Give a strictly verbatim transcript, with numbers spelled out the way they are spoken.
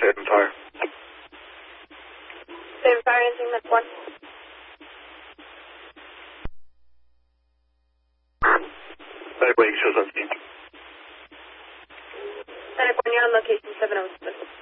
Same fire. Same fire, anything that's one. Anybody shows on scene. California on location seven oh seven.